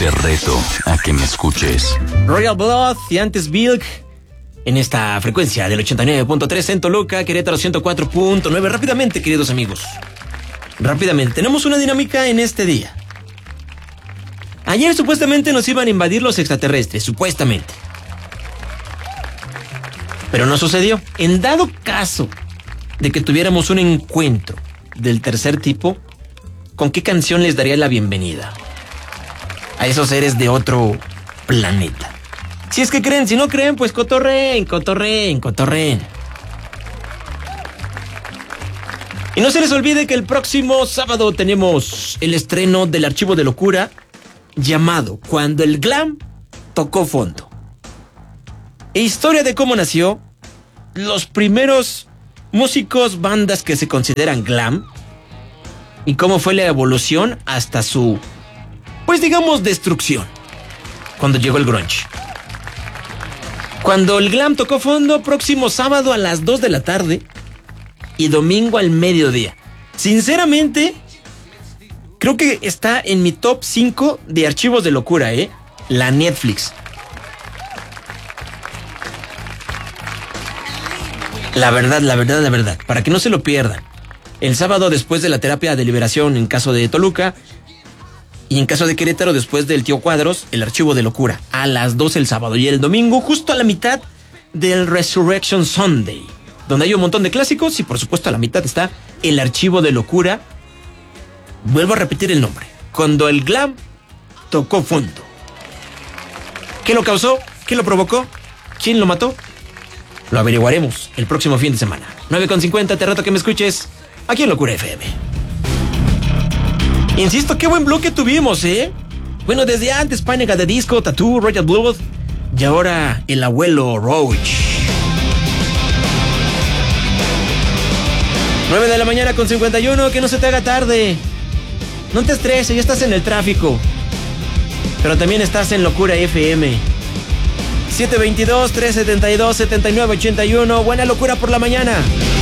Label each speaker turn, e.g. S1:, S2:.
S1: Te reto a que me escuches.
S2: Royal Blood y antes Bilk en esta frecuencia del 89.3 en Toluca, Querétaro 104.9. Rápidamente, queridos amigos. Rápidamente. Tenemos una dinámica en este día. Ayer supuestamente nos iban a invadir los extraterrestres, supuestamente. Pero no sucedió. En dado caso de que tuviéramos un encuentro del tercer tipo, ¿con qué canción les daría la bienvenida a esos seres de otro planeta? Si es que creen, si no creen, pues cotorreen. Y no se les olvide que el próximo sábado tenemos el estreno del Archivo de Locura llamado Cuando el Glam Tocó Fondo. Historia de cómo nació, los primeros músicos, bandas que se consideran glam y cómo fue la evolución hasta su, pues digamos, destrucción cuando llegó el grunge. Cuando el glam tocó fondo, próximo sábado a las 2 de la tarde y domingo al mediodía. Sinceramente, creo que está en mi top 5 de archivos de locura, la Netflix. La verdad, para que no se lo pierdan. El sábado después de la terapia de liberación en caso de Toluca y en caso de Querétaro después del Tío Cuadros, el Archivo de Locura a las 2 el sábado y el domingo justo a la mitad del Resurrection Sunday, donde hay un montón de clásicos y por supuesto a la mitad está el Archivo de Locura. Vuelvo a repetir el nombre. Cuando el glam tocó fondo. ¿Qué lo causó? ¿Qué lo provocó? ¿Quién lo mató? Lo averiguaremos el próximo fin de semana. 9:50, te reto que me escuches aquí en Locura FM. Insisto, qué buen bloque tuvimos, Bueno, desde antes, Panic! At the Disco, Tattoo, Royal Blood y ahora el abuelo Roach. 9 de la mañana con 51, que no se te haga tarde. No te estreses, ya estás en el tráfico. Pero también estás en Locura FM. 722-372-7981. Buena locura por la mañana.